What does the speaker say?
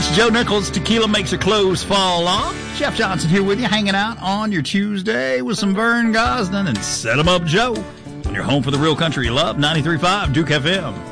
It's Joe Nichols. Tequila makes your clothes fall off. Jeff Johnson here with you, hanging out on your Tuesday with some Vern Gosden and Set 'em Up Joe on your home for the real country you love, 93.5 Duke FM.